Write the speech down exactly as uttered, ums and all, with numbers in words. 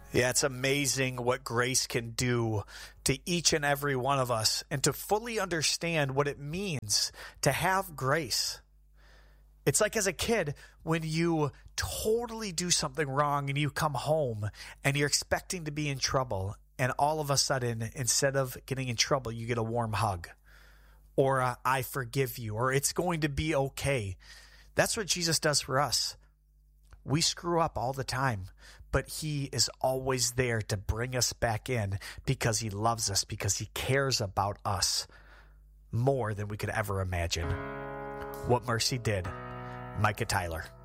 Yeah, it's amazing what grace can do to each and every one of us, and to fully understand what it means to have grace. It's like as a kid, when you totally do something wrong and you come home and you're expecting to be in trouble, and all of a sudden, instead of getting in trouble, you get a warm hug, or a, I forgive you, or it's going to be okay. That's what Jesus does for us. We screw up all the time, but he is always there to bring us back in because he loves us, because he cares about us more than we could ever imagine. What Mercy Did, Micah Tyler.